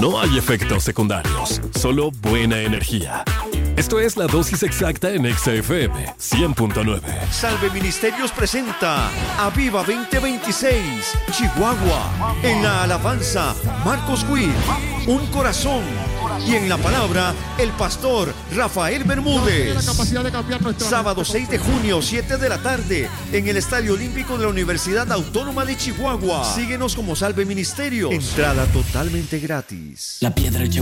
No hay efectos secundarios, solo buena energía. Esto es la dosis exacta en XFM 100.9. Salve Ministerios presenta Aviva 2026, Chihuahua. En la alabanza, Marcos Witt, Un Corazón. Y en la palabra, el pastor Rafael Bermúdez. Sábado 6 de junio, 7 de la tarde, en el Estadio Olímpico de la Universidad Autónoma de Chihuahua. Síguenos como Salve Ministerios. Entrada totalmente gratis. La piedra llevó